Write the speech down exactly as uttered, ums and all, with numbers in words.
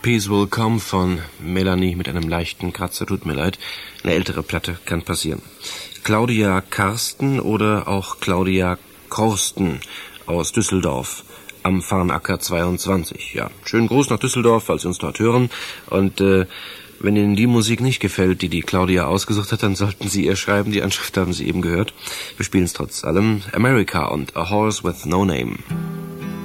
Peace Will Come von Melanie mit einem leichten Kratzer, tut mir leid. Eine ältere Platte, kann passieren. Claudia Karsten oder auch Claudia Korsten aus Düsseldorf am Farnacker zweiundzwanzig. Ja, schönen Gruß nach Düsseldorf, falls Sie uns dort hören. Und äh, wenn Ihnen die Musik nicht gefällt, die die Claudia ausgesucht hat, dann sollten Sie ihr schreiben. Die Anschrift haben Sie eben gehört. Wir spielen es trotz allem. America und A Horse with No Name.